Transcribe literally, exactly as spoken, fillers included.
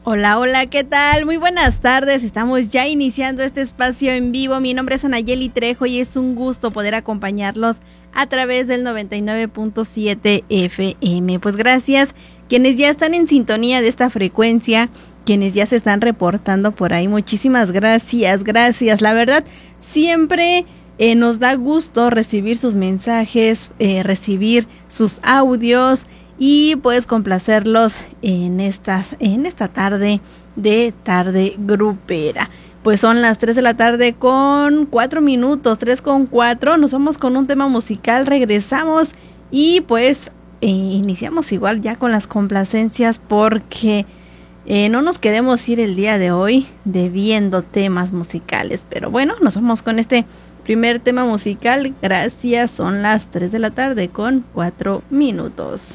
Hola, hola, ¿qué tal? Muy buenas tardes, estamos ya iniciando este espacio en vivo. Mi nombre es Anayeli Trejo y es un gusto poder acompañarlos a través del noventa y nueve punto siete F M. Pues gracias quienes ya están en sintonía de esta frecuencia, quienes ya se están reportando por ahí. Muchísimas gracias, gracias. La verdad, siempre eh, nos da gusto recibir sus mensajes, eh, recibir sus audios y pues complacerlos en estas, en esta tarde de tarde grupera. Pues son las tres de la tarde con cuatro minutos, tres con cuatro. Nos vamos con un tema musical, regresamos y pues eh, iniciamos igual ya con las complacencias porque eh, no nos queremos ir el día de hoy debiendo temas musicales. Pero bueno, nos vamos con este primer tema musical. Gracias, son las tres de la tarde con cuatro minutos.